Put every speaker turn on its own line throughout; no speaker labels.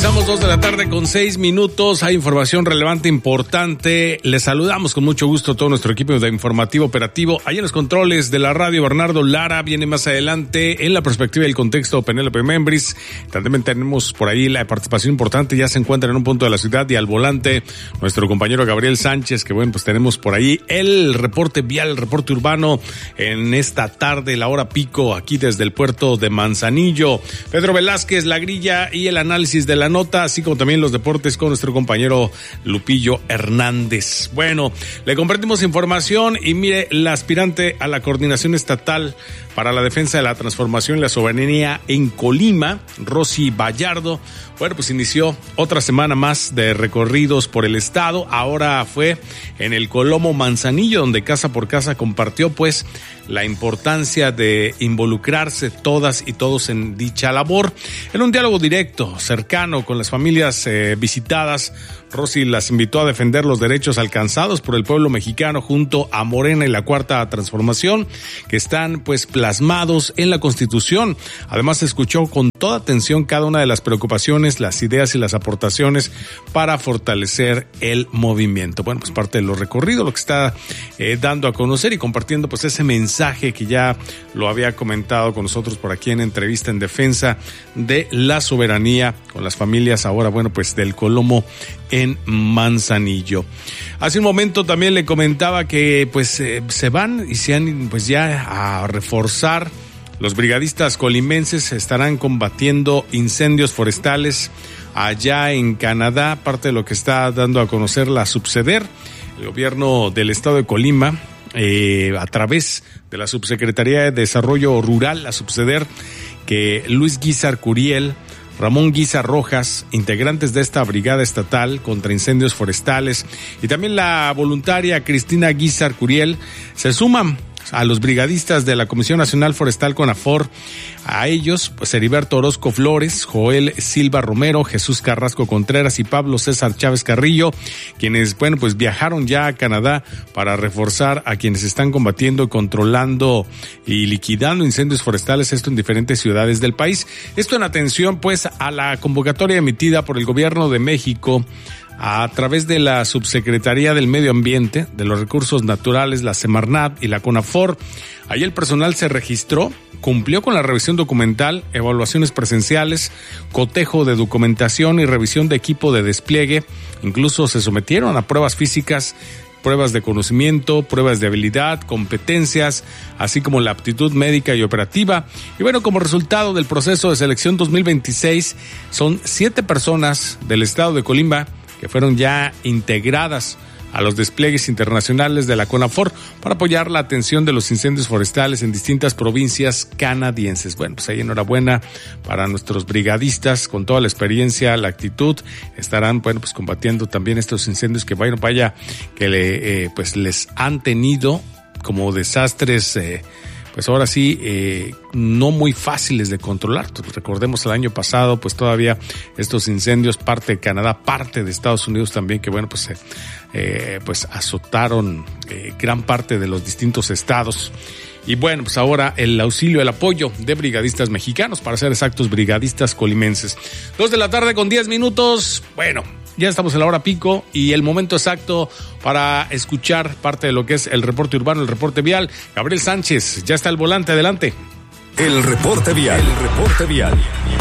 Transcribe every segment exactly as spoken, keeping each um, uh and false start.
Estamos dos de la tarde con seis minutos. Hay información relevante, importante. Les saludamos con mucho gusto a todo nuestro equipo de informativo operativo. Ahí en los controles de la radio, Bernardo Lara viene más adelante en la perspectiva y el contexto. Penélope Membris. También tenemos por ahí la participación importante. Ya se encuentra en un punto de la ciudad y al volante nuestro compañero Gabriel Sánchez, que bueno, pues tenemos por ahí el reporte vial, el reporte urbano en esta tarde, la hora pico, aquí desde el puerto de Manzanillo. Pedro Velázquez, la grilla y el análisis de la nota, así como también los deportes con nuestro compañero Lupillo Hernández. Bueno, le compartimos información y mire, la aspirante a la coordinación estatal para la defensa de la transformación y la soberanía en Colima, Rosy Vallardo, bueno, pues inició otra semana más de recorridos por el estado. Ahora fue en el Colomo Manzanillo, donde casa por casa compartió pues la importancia de involucrarse todas y todos en dicha labor. En un diálogo directo, cercano con las familias eh, visitadas, Rosy las invitó a defender los derechos alcanzados por el pueblo mexicano junto a Morena y la Cuarta Transformación, que están pues plasmados en la Constitución. Además, escuchó con toda atención cada una de las preocupaciones, las ideas y las aportaciones para fortalecer el movimiento. Bueno, pues parte de lo recorrido, lo que está eh, dando a conocer y compartiendo pues ese mensaje que ya lo había comentado con nosotros por aquí en entrevista en defensa de la soberanía con las familias ahora, bueno, pues del Colomo en Manzanillo. Hace un momento también le comentaba que pues eh, se van y se han pues ya a reforzar. Los brigadistas colimenses estarán combatiendo incendios forestales allá en Canadá, parte de lo que está dando a conocer la Subseder. El gobierno del estado de Colima, eh, a través de la Subsecretaría de Desarrollo Rural, la Subseder, que Luis Guízar Curiel, Ramón Guízar Rojas, integrantes de esta brigada estatal contra incendios forestales, y también la voluntaria Cristina Guízar Curiel, se suman a los brigadistas de la Comisión Nacional Forestal CONAFOR. A ellos, pues Heriberto Orozco Flores, Joel Silva Romero, Jesús Carrasco Contreras y Pablo César Chávez Carrillo, quienes, bueno, pues viajaron ya a Canadá para reforzar a quienes están combatiendo, controlando y liquidando incendios forestales, esto en diferentes ciudades del país. Esto en atención, pues, a la convocatoria emitida por el Gobierno de México a través de la Subsecretaría del Medio Ambiente, de los Recursos Naturales, la Semarnat y la CONAFOR. Ahí el personal se registró, cumplió con la revisión documental, evaluaciones presenciales, cotejo de documentación y revisión de equipo de despliegue. Incluso se sometieron a pruebas físicas, pruebas de conocimiento, pruebas de habilidad, competencias, así como la aptitud médica y operativa. Y bueno, como resultado del proceso de selección dos mil veintiséis, son siete personas del estado de Colima que fueron ya integradas a los despliegues internacionales de la CONAFOR para apoyar la atención de los incendios forestales en distintas provincias canadienses. Bueno, pues ahí enhorabuena para nuestros brigadistas con toda la experiencia, la actitud. Estarán, bueno, pues combatiendo también estos incendios que vaya, vaya que le, eh, pues les han tenido como desastres, eh, pues ahora sí, eh, no muy fáciles de controlar. Recordemos el año pasado, pues todavía estos incendios, parte de Canadá, parte de Estados Unidos también, que bueno, pues eh, eh, pues azotaron eh, gran parte de los distintos estados. Y bueno, pues ahora el auxilio, el apoyo de brigadistas mexicanos, para ser exactos, brigadistas colimenses. Dos de la tarde con diez minutos. Bueno, ya estamos en la hora pico y el momento exacto para escuchar parte de lo que es el reporte urbano, el reporte vial. Gabriel Sánchez ya está al volante, adelante.
El reporte vial, el reporte vial.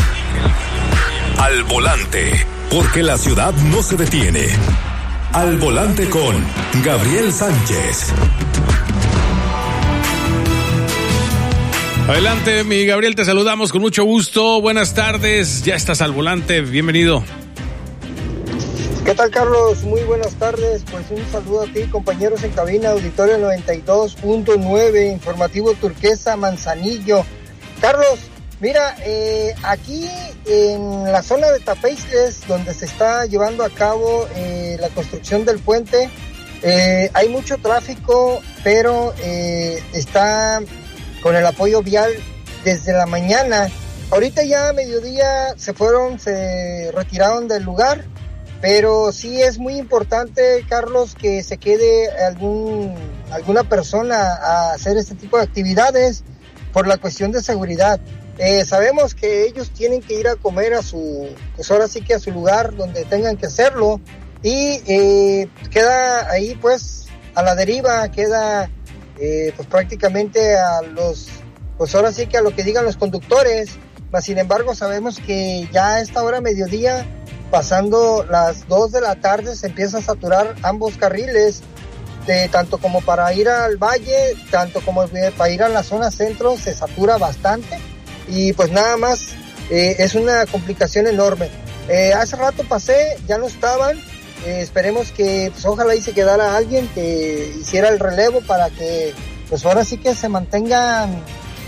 Al volante, porque la ciudad no se detiene. Al volante con Gabriel Sánchez.
Adelante, mi Gabriel, te saludamos con mucho gusto. Buenas tardes, ya estás al volante, bienvenido.
¿Qué tal, Carlos? Muy buenas tardes. Pues un saludo a ti, compañeros en cabina, auditorio noventa y dos punto nueve, informativo Turquesa, Manzanillo. Carlos, mira, eh, aquí en la zona de Tapeisles, donde se está llevando a cabo eh, la construcción del puente, eh, hay mucho tráfico, pero eh, está con el apoyo vial desde la mañana. Ahorita ya a mediodía se fueron, se retiraron del lugar, pero sí es muy importante, Carlos, que se quede algún alguna persona a hacer este tipo de actividades por la cuestión de seguridad. Eh, sabemos que ellos tienen que ir a comer a su, pues ahora sí que a su lugar donde tengan que hacerlo, y eh, queda ahí pues a la deriva, queda eh, pues prácticamente a los, pues ahora sí que a lo que digan los conductores. Mas sin embargo sabemos que ya a esta hora mediodía, pasando las dos de la tarde, se empieza a saturar ambos carriles, de, tanto como para ir al valle, tanto como para ir a la zona centro, se satura bastante. Y pues nada más, eh, es una complicación enorme. Eh, hace rato pasé, ya no estaban, eh, esperemos que pues ojalá y se quedara alguien que hiciera el relevo para que pues ahora sí que se mantengan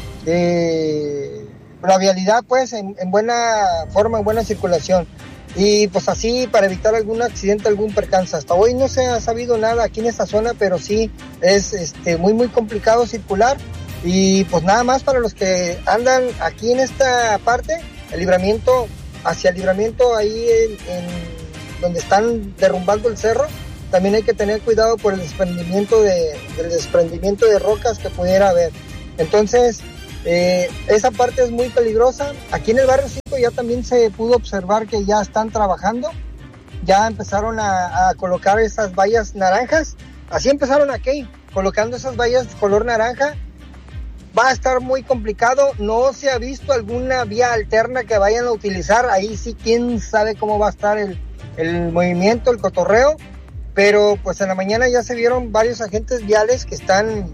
eh, la vialidad pues en, en buena forma, en buena circulación. Y pues así para evitar algún accidente, algún percance. Hasta hoy no se ha sabido nada aquí en esta zona, pero sí es este, muy muy complicado circular. Y pues nada más para los que andan aquí en esta parte, el libramiento, hacia el libramiento ahí en, en donde están derrumbando el cerro, también hay que tener cuidado por el desprendimiento de, del desprendimiento de rocas que pudiera haber. Entonces, eh, esa parte es muy peligrosa. Aquí en el barrio cinco ya también se pudo observar que ya están trabajando, ya empezaron a, a colocar esas vallas naranjas, así empezaron aquí, colocando esas vallas color naranja. Va a estar muy complicado, no se ha visto alguna vía alterna que vayan a utilizar, ahí sí quién sabe cómo va a estar el, el movimiento, el cotorreo, pero pues en la mañana ya se vieron varios agentes viales que están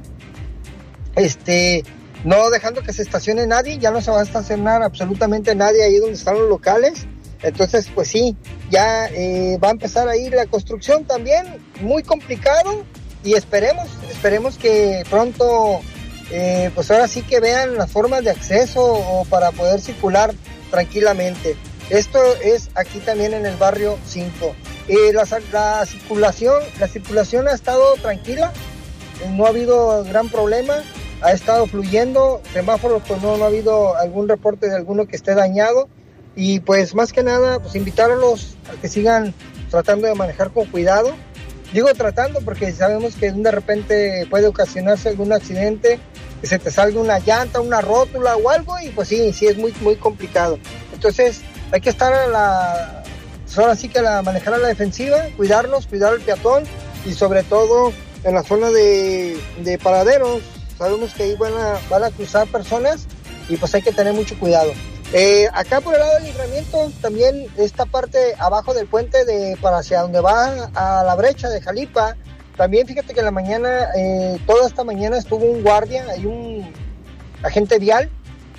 este, no dejando que se estacione nadie, ya no se va a estacionar absolutamente nadie ahí donde están los locales. Entonces pues sí, ya eh, va a empezar ahí la construcción también, muy complicado, y esperemos, esperemos que pronto Eh, pues ahora sí que vean las formas de acceso o para poder circular tranquilamente. Esto es aquí también en el barrio cinco. Eh, la, la circulación, la circulación ha estado tranquila, eh, no ha habido gran problema, ha estado fluyendo, semáforos pues no, no ha habido algún reporte de alguno que esté dañado, y pues más que nada pues invitarlos a que sigan tratando de manejar con cuidado. Digo tratando porque sabemos que de repente puede ocasionarse algún accidente, que se te salga una llanta, una rótula o algo, y pues sí, sí es muy muy complicado. Entonces hay que estar a la, ahora sí que a la, manejar a la defensiva, cuidarnos, cuidar al peatón, y sobre todo en la zona de, de paraderos, sabemos que ahí van a, van a cruzar personas, y pues hay que tener mucho cuidado. Eh, acá por el lado del libramiento, también esta parte abajo del puente de para hacia donde va a la brecha de Jalipa, también fíjate que en la mañana, eh, toda esta mañana estuvo un guardia, hay un agente vial,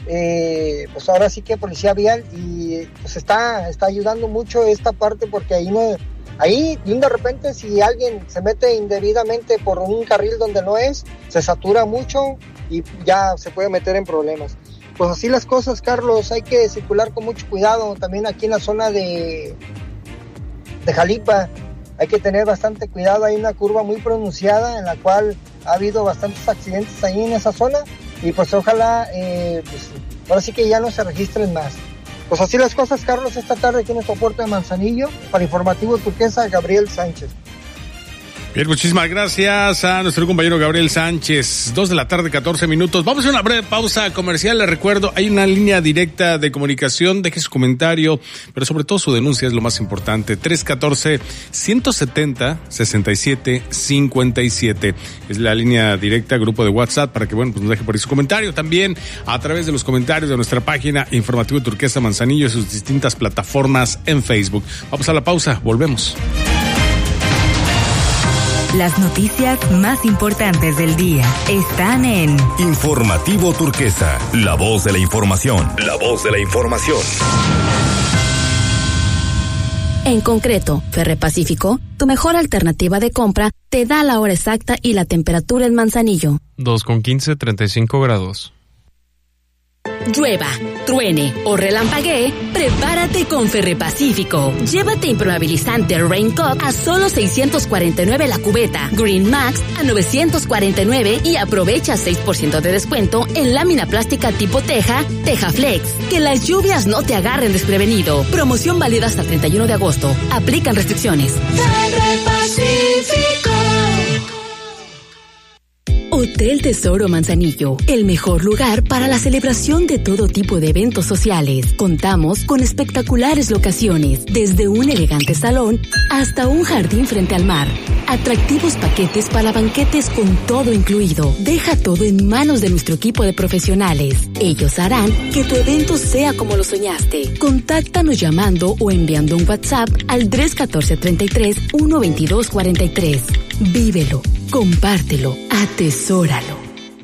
eh, pues ahora sí que policía vial, y pues está, está ayudando mucho esta parte, porque ahí no, ahí de repente si alguien se mete indebidamente por un carril donde no es, se satura mucho y ya se puede meter en problemas. Pues así las cosas, Carlos, hay que circular con mucho cuidado. También aquí en la zona de, de Jalipa hay que tener bastante cuidado, hay una curva muy pronunciada en la cual ha habido bastantes accidentes ahí en esa zona, y pues ojalá, eh, pues ahora sí que ya no se registren más. Pues así las cosas, Carlos, esta tarde aquí en nuestro puerto de Manzanillo, para Informativo Turquesa, Gabriel Sánchez.
Bien, muchísimas gracias a nuestro compañero Gabriel Sánchez. Dos de la tarde, catorce minutos. Vamos a una breve pausa comercial. Les recuerdo, hay una línea directa de comunicación. Deje su comentario, pero sobre todo su denuncia es lo más importante. tres uno cuatro, uno siete cero, seis siete cinco siete. Es la línea directa, grupo de WhatsApp, para que, bueno, pues nos deje por ahí su comentario. También a través de los comentarios de nuestra página Informativo Turquesa Manzanillo y sus distintas plataformas en Facebook. Vamos a la pausa, volvemos.
Las noticias más importantes del día están en
Informativo Turquesa, la voz de la información. La voz de la información.
En concreto, Ferrepacífico, tu mejor alternativa de compra, te da la hora exacta y la temperatura en Manzanillo.
dos con quince, treinta y cinco grados.
Llueva, truene o relampaguee, prepárate con Ferrepacífico. Llévate impermeabilizante Raincoat a solo seiscientos cuarenta y nueve la cubeta, Green Max a novecientos cuarenta y nueve y aprovecha seis por ciento de descuento en lámina plástica tipo teja, Teja Flex. Que las lluvias no te agarren desprevenido. Promoción válida hasta el treinta y uno de agosto. Aplican restricciones.
Ferrepacífico.
Hotel Tesoro Manzanillo, el mejor lugar para la celebración de todo tipo de eventos sociales. Contamos con espectaculares locaciones, desde un elegante salón hasta un jardín frente al mar. Atractivos paquetes para banquetes con todo incluido. Deja todo en manos de nuestro equipo de profesionales. Ellos harán que tu evento sea como lo soñaste. Contáctanos llamando o enviando un WhatsApp al tres uno cuatro, treinta y tres, uno veintidós cuarenta y tres. Vívelo, compártelo, atesóralo.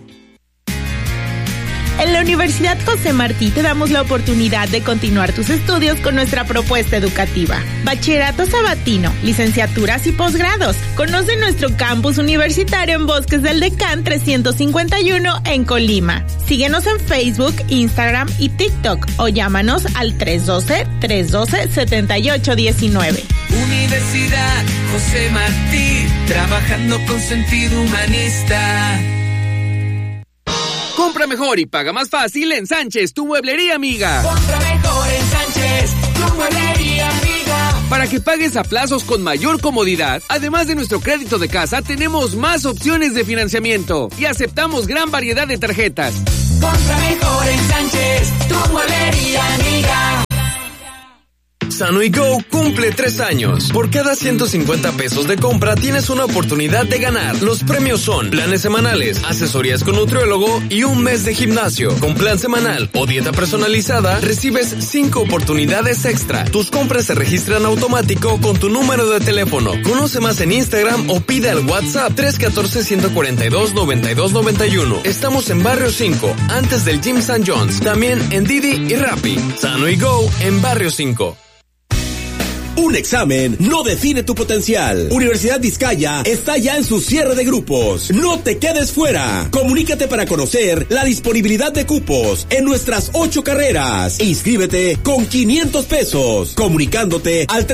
En la Universidad José Martí te damos la oportunidad de continuar tus estudios con nuestra propuesta educativa. Bachillerato sabatino, licenciaturas y posgrados. Conoce nuestro campus universitario en Bosques del Decán trescientos cincuenta y uno en Colima. Síguenos en Facebook, Instagram y TikTok o llámanos al tres uno dos, tres uno dos, siete ocho uno nueve.
Universidad José Martí, trabajando con sentido humanista.
Compra mejor y paga más fácil en Sánchez, tu mueblería amiga.
Compra mejor en Sánchez, tu mueblería amiga.
Para que pagues a plazos con mayor comodidad, además de nuestro crédito de casa, tenemos más opciones de financiamiento y aceptamos gran variedad de tarjetas.
Compra mejor en Sánchez, tu mueblería amiga.
Sano y Go cumple tres años. Por cada ciento cincuenta pesos de compra tienes una oportunidad de ganar. Los premios son planes semanales, asesorías con nutriólogo y un mes de gimnasio. Con plan semanal o dieta personalizada recibes cinco oportunidades extra. Tus compras se registran automático con tu número de teléfono. Conoce más en Instagram o pide al WhatsApp tres uno cuatro, uno cuatro dos, nueve dos nueve uno. Estamos en Barrio cinco, antes del Gym San John's. También en Didi y Rappi. Sano y Go en Barrio cinco.
Un examen no define tu potencial. Universidad Vizcaya está ya en su cierre de grupos. No te quedes fuera. Comunícate para conocer la disponibilidad de cupos en nuestras ocho carreras. Inscríbete con quinientos pesos. Comunicándote al